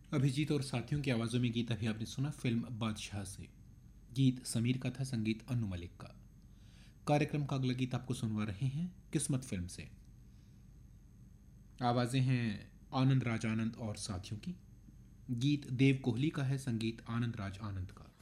अभिजीत और साथियों की आवाज़ों में गीत अभी आपने सुना फिल्म बादशाह से। गीत समीर का था, संगीत अनु मलिक का। कार्यक्रम का अगला गीत आपको सुनवा रहे हैं किस्मत फिल्म से। आवाज़ें हैं आनंद राज आनंद और साथियों की। गीत देव कोहली का है, संगीत आनंद राज आनंद का।